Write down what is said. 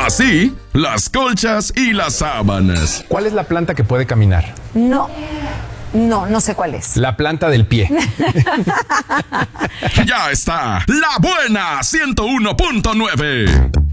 Así, las colchas y las sábanas. ¿Cuál es la planta que puede caminar? No sé cuál es. La planta del pie. Ya está, La Buena 101.9.